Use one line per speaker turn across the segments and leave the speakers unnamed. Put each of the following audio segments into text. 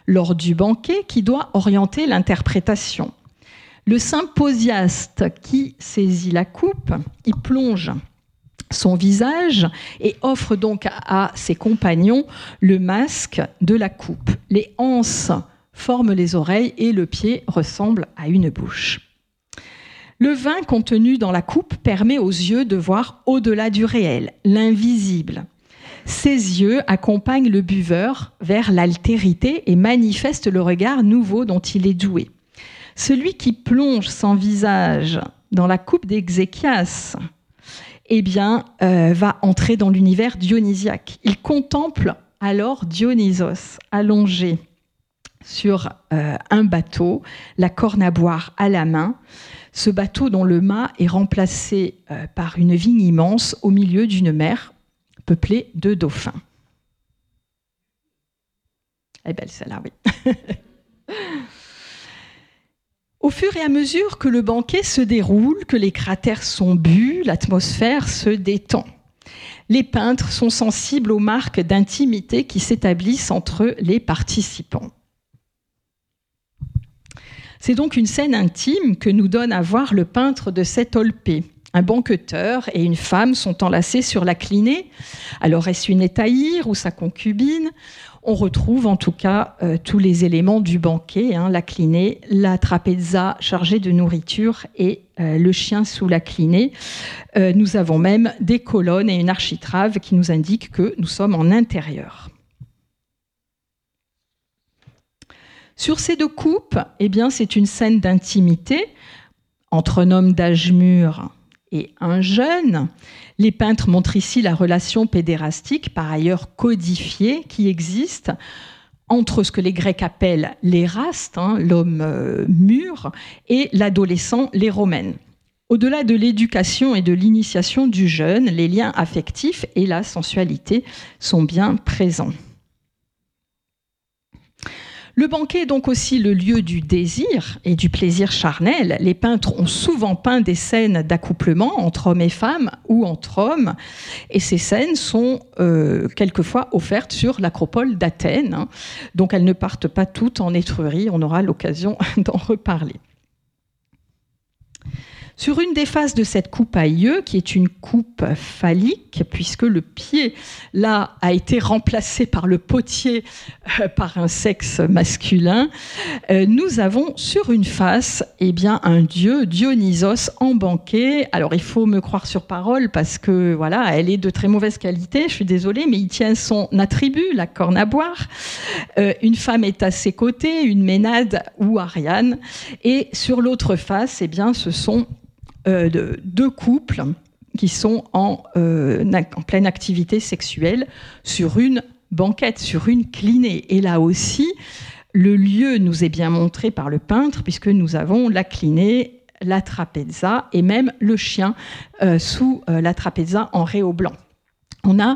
lors du banquet qui doit orienter l'interprétation. Le symposiaste qui saisit la coupe, y plonge son visage et offre donc à ses compagnons le masque de la coupe. Les anses forment les oreilles et le pied ressemble à une bouche. Le vin contenu dans la coupe permet aux yeux de voir au-delà du réel, l'invisible. Ces yeux accompagnent le buveur vers l'altérité et manifestent le regard nouveau dont il est doué. Celui qui plonge son visage dans la coupe d'Exéchias, va entrer dans l'univers dionysiaque. Il contemple alors Dionysos allongé sur un bateau, la corne à boire à la main. Ce bateau dont le mât est remplacé par une vigne immense au milieu d'une mer peuplée de dauphins. Elle est belle celle-là, oui. Au fur et à mesure que le banquet se déroule, que les cratères sont bus, l'atmosphère se détend. Les peintres sont sensibles aux marques d'intimité qui s'établissent entre les participants. C'est donc une scène intime que nous donne à voir le peintre de cette Olpé. Un banqueteur et une femme sont enlacés sur la clinée. Alors est-ce une hétaïre ou sa concubine ? On retrouve en tout cas tous les éléments du banquet, la clinée, la trapezza chargée de nourriture et le chien sous la clinée. Nous avons même des colonnes et une architrave qui nous indiquent que nous sommes en intérieur. Sur ces deux coupes, c'est une scène d'intimité entre un homme d'âge mûr et un jeune. Les peintres montrent ici la relation pédérastique, par ailleurs codifiée, qui existe entre ce que les Grecs appellent l'éraste, l'homme mûr, et l'adolescent, l'éromène. Au-delà de l'éducation et de l'initiation du jeune, les liens affectifs et la sensualité sont bien présents. Le banquet est donc aussi le lieu du désir et du plaisir charnel. Les peintres ont souvent peint des scènes d'accouplement entre hommes et femmes ou entre hommes. Et ces scènes sont quelquefois offertes sur l'acropole d'Athènes. Donc elles ne partent pas toutes en Étrurie. On aura l'occasion d'en reparler. Sur une des faces de cette coupe à yeux, qui est une coupe phallique, puisque le pied, là, a été remplacé par le potier par un sexe masculin, nous avons sur une face un dieu, Dionysos, en banquet. Alors, il faut me croire sur parole, parce que, voilà, elle est de très mauvaise qualité, je suis désolée, mais il tient son attribut, la corne à boire. Une femme est à ses côtés, une Ménade ou Ariane. Et sur l'autre face, ce sont deux couples qui sont en pleine activité sexuelle sur une banquette, sur une clinée. Et là aussi, le lieu nous est bien montré par le peintre, puisque nous avons la clinée, la trapezza et même le chien sous la trapezza en réau blanc. On a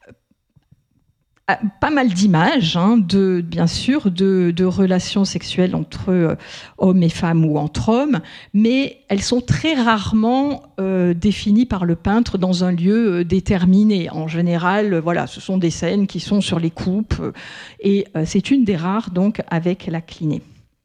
pas mal d'images, bien sûr, de relations sexuelles entre hommes et femmes ou entre hommes, mais elles sont très rarement définies par le peintre dans un lieu déterminé. En général, ce sont des scènes qui sont sur les coupes, et c'est une des rares, donc, avec la clinée.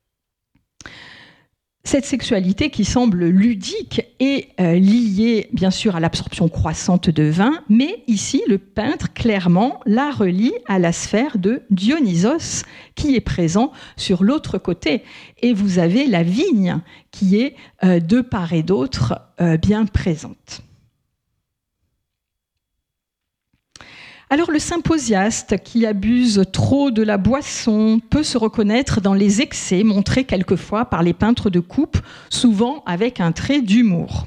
Cette sexualité qui semble ludique est liée bien sûr à l'absorption croissante de vin, mais ici le peintre clairement la relie à la sphère de Dionysos qui est présent sur l'autre côté. Et vous avez la vigne qui est de part et d'autre bien présente. Alors le symposiaste qui abuse trop de la boisson peut se reconnaître dans les excès montrés quelquefois par les peintres de coupe, souvent avec un trait d'humour.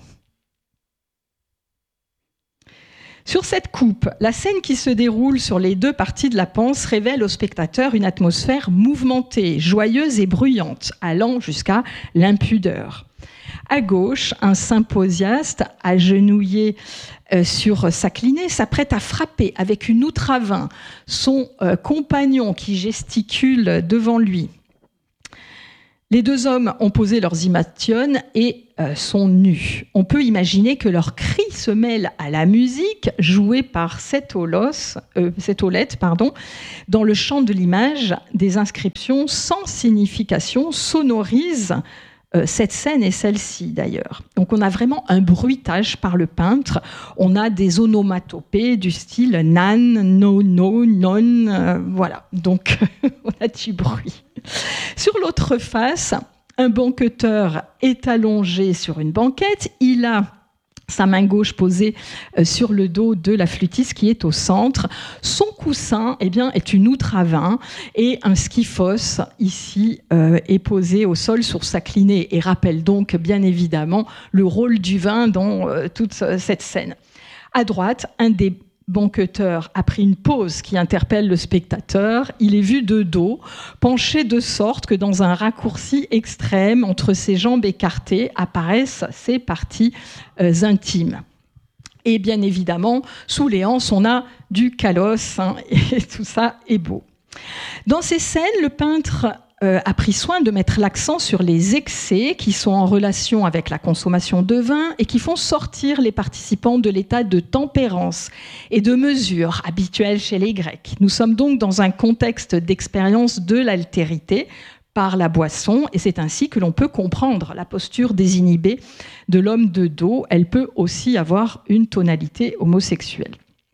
Sur cette coupe, la scène qui se déroule sur les deux parties de la panse révèle au spectateur une atmosphère mouvementée, joyeuse et bruyante, allant jusqu'à l'impudeur. À gauche, un symposiaste agenouillé sur sa clinée s'apprête à frapper avec une outre à vin son compagnon qui gesticule devant lui. Les deux hommes ont posé leurs imationes et sont nus. On peut imaginer que leurs cris se mêlent à la musique jouée par cette olette, dans le champ de l'image. Des inscriptions sans signification sonorisent cette scène et celle-ci d'ailleurs. Donc on a vraiment un bruitage par le peintre. On a des onomatopées du style nan, no, no, non, voilà. Donc on a du bruit. Sur l'autre face, un banqueteur est allongé sur une banquette. Il a sa main gauche posée sur le dos de la flûtiste qui est au centre. Son coussin est une outre à vin et un skiphos ici est posé au sol sur sa clinée et rappelle donc bien évidemment le rôle du vin dans toute cette scène. À droite, un des banqueteur a pris une pose qui interpelle le spectateur. Il est vu de dos, penché de sorte que dans un raccourci extrême entre ses jambes écartées apparaissent ses parties intimes. Et bien évidemment, sous les hanches, on a du calosse et tout ça est beau. Dans ces scènes, le peintre a pris soin de mettre l'accent sur les excès qui sont en relation avec la consommation de vin et qui font sortir les participants de l'état de tempérance et de mesure habituel chez les Grecs. Nous sommes donc dans un contexte d'expérience de l'altérité par la boisson et c'est ainsi que l'on peut comprendre la posture désinhibée de l'homme de dos. Elle peut aussi avoir une tonalité homosexuelle.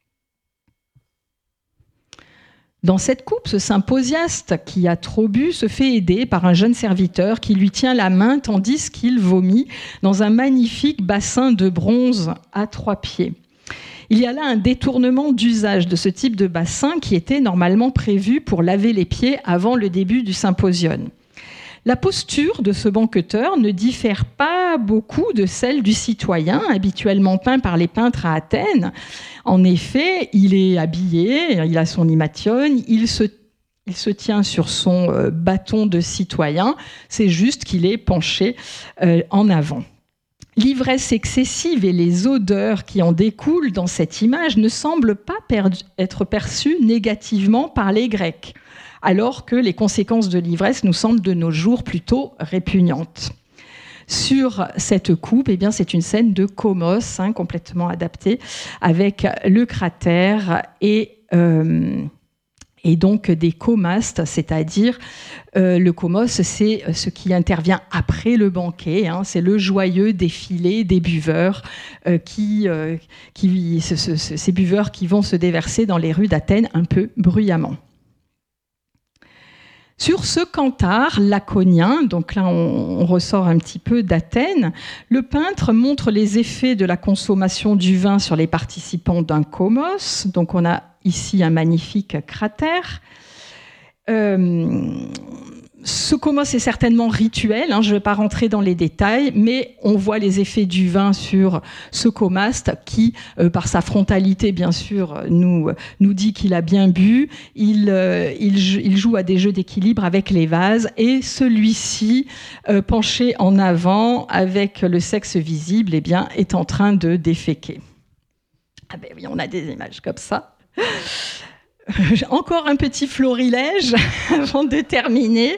Dans cette coupe, ce symposiaste qui a trop bu se fait aider par un jeune serviteur qui lui tient la main tandis qu'il vomit dans un magnifique bassin de bronze à 3 pieds. Il y a là un détournement d'usage de ce type de bassin qui était normalement prévu pour laver les pieds avant le début du symposium. La posture de ce banqueteur ne diffère pas beaucoup de celle du citoyen habituellement peint par les peintres à Athènes. En effet, il est habillé, il a son imation, il se tient sur son bâton de citoyen, c'est juste qu'il est penché en avant. L'ivresse excessive et les odeurs qui en découlent dans cette image ne semblent pas être perçues négativement par les Grecs, alors que les conséquences de l'ivresse nous semblent de nos jours plutôt répugnantes. Sur cette coupe, c'est une scène de Comos, complètement adaptée, avec le cratère et donc des comastes, c'est-à-dire le comos, c'est ce qui intervient après le banquet, c'est le joyeux défilé des buveurs, ces buveurs qui vont se déverser dans les rues d'Athènes un peu bruyamment. Sur ce cantar laconien, donc là on ressort un petit peu d'Athènes, le peintre montre les effets de la consommation du vin sur les participants d'un comos. Donc on a ici un magnifique cratère. Ce comos est certainement rituel, je ne vais pas rentrer dans les détails, mais on voit les effets du vin sur ce comaste qui, par sa frontalité bien sûr, nous dit qu'il a bien bu. Il joue à des jeux d'équilibre avec les vases et celui-ci, penché en avant avec le sexe visible, est en train de déféquer. Ah ben oui, on a des images comme ça. Encore un petit florilège avant de terminer.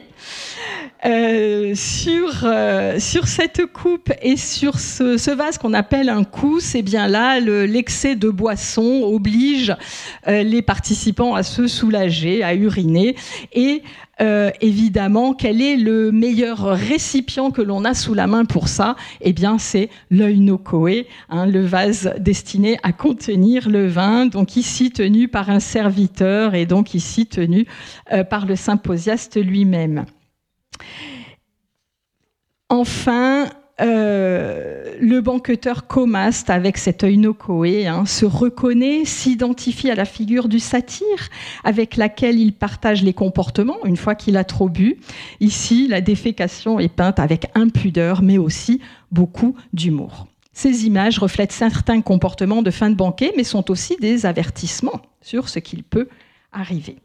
Sur cette coupe et sur ce vase qu'on appelle un cousse, là, l'excès de boisson oblige les participants à se soulager, à uriner. Et évidemment, quel est le meilleur récipient que l'on a sous la main pour ça ? C'est l'oinokoé, le vase destiné à contenir le vin, donc ici tenu par un serviteur et donc ici tenu par le symposiaste lui-même. Enfin, le banqueteur comaste avec cet oinokoé se reconnaît, s'identifie à la figure du satyre avec laquelle il partage les comportements une fois qu'il a trop bu. Ici, la défécation est peinte avec impudeur, mais aussi beaucoup d'humour. Ces images reflètent certains comportements de fin de banquet, mais sont aussi des avertissements sur ce qu'il peut arriver.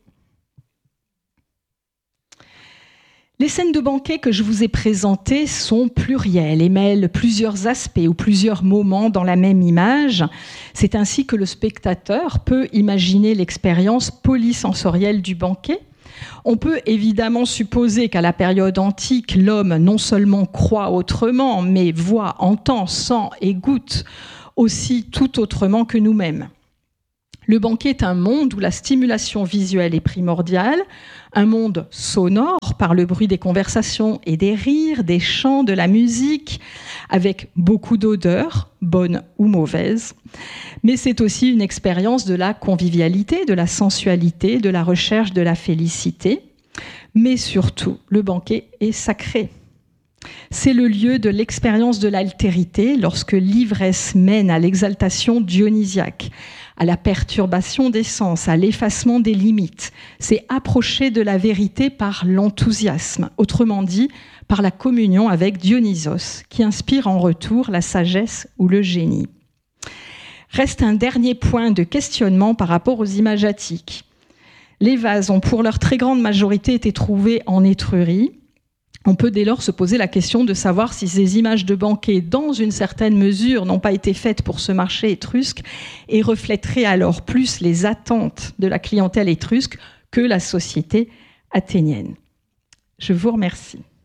Les scènes de banquet que je vous ai présentées sont plurielles et mêlent plusieurs aspects ou plusieurs moments dans la même image. C'est ainsi que le spectateur peut imaginer l'expérience polysensorielle du banquet. On peut évidemment supposer qu'à la période antique, l'homme non seulement croit autrement, mais voit, entend, sent et goûte aussi tout autrement que nous-mêmes. Le banquet est un monde où la stimulation visuelle est primordiale, un monde sonore par le bruit des conversations et des rires, des chants, de la musique, avec beaucoup d'odeurs, bonnes ou mauvaises. Mais c'est aussi une expérience de la convivialité, de la sensualité, de la recherche de la félicité. Mais surtout, le banquet est sacré. C'est le lieu de l'expérience de l'altérité lorsque l'ivresse mène à l'exaltation dionysiaque, à la perturbation des sens, à l'effacement des limites. C'est approcher de la vérité par l'enthousiasme, autrement dit, par la communion avec Dionysos, qui inspire en retour la sagesse ou le génie. Reste un dernier point de questionnement par rapport aux images attiques. Les vases ont pour leur très grande majorité été trouvés en Étrurie. On peut dès lors se poser la question de savoir si ces images de banquet, dans une certaine mesure, n'ont pas été faites pour ce marché étrusque et reflèteraient alors plus les attentes de la clientèle étrusque que la société athénienne. Je vous remercie.